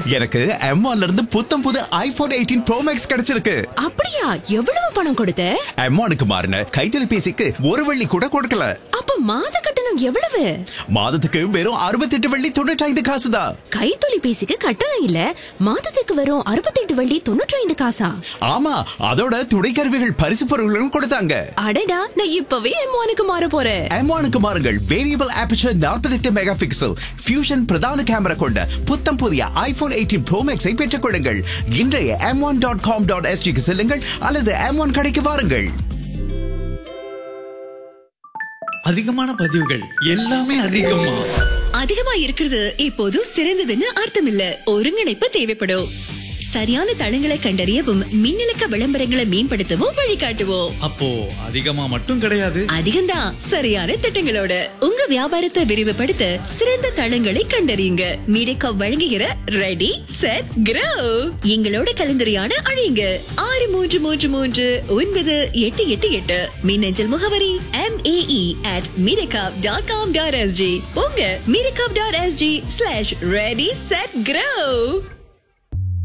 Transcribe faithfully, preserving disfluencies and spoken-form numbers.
எனக்கு எம் ஒன்ல இருந்து புத்தம் புது ஐபோன் எயிட்டீன் ப்ரோ மேக்ஸ் கிடைச்சிருக்கு. அப்படியா? எவ்வளவு பணம் கொடுத்த? எம் ஒன்னுக்கு மாறின கைத்தொலைபேசிக்கு ஒரு வெள்ளி கூட கொடுக்கல. அப்ப மாத கட்டணம் எவ்வளவு? மாதத்துக்கு வெறும் அறுபத்தெட்டு வெள்ளி தொண்ணூற்றி ஐந்து காசு தான். கைத்தொலைபேசிக்கு கட்டணம் இல்ல, மாதத்துக்கு வெறும் அறுபத்தெட்டு வெள்ளி தொண்ணூற்றி ஐந்து காசா? ஆமா, அதோட துணை கருவிகள் பரிசு பொருட்களும் கொடுத்தாங்க. அடடா, நான் இப்பவே எம் ஒன்னுக்கு மாற போறேன். எம் ஒன்னுக்கு மாறுங்கள். வேரியபிள் ஆபர்ச்சர் நாற்பத்தெட்டு மெகா பிக்சல் ஃபியூஷன் பிரதான கேமரா கொண்ட புத்தம் புதிய ஐபோன் எயிட்டீன் ப்ரோ மேக்ஸை பெற்றுக் கொள்ளுங்கள். இன்றைய M one dot com dot எஸ்டிக்கு செல்லுங்கள் அல்லது எம் ஒன் கடைக்கு வாருங்கள். அதிகமான பதிவுகள் எல்லாமே அதிகமா அதிகமா இருக்கிறது இப்போது சிறந்ததுன்னு அர்த்தம் இல்ல. ஒருங்கிணைப்பு தேவைப்படும். சரியான தளங்களை கண்டறியவும் மின்னலுக்க விளம்பரங்களை மேம்படுத்தவும் வழிகாட்டுவோம். அப்போ அதிகமா மட்டும் கிடையாது, அதிகம்தான். சரியான திட்டங்களோட உங்க வியாபாரத்தை விரிவுபடுத்த சிறந்த தளங்களை கண்டறியுங்க. மீடியாகாப் வழங்குகிற ரெடி செட் க்ரோ. எங்களோட கலந்துரையாட அழையுங்க ஆறு மூன்று மூன்று மூன்று ஒன்பது எட்டு எட்டு எட்டு. மின்னஞ்சல் முகவரி M A E at Mediacorp dot com dot SG. உங்க Mediacorp dot SG slash ready set grow.